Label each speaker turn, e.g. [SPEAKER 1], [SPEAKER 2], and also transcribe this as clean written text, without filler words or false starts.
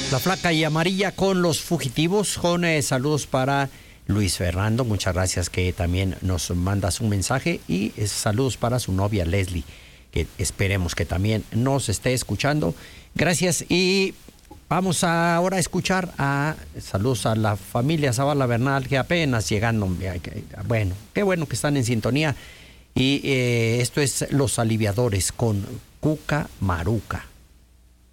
[SPEAKER 1] La Flaca y Amarilla con Los Fugitivos, con saludos para Luis Fernando, muchas gracias, que también nos mandas un mensaje, y saludos para su novia Leslie, que esperemos que también nos esté escuchando. Gracias, y vamos ahora a escuchar saludos a la familia Zavala Bernal, que apenas llegando. Bueno, qué bueno que están en sintonía. Y esto es Los Aliviadores con Cuca Maruca.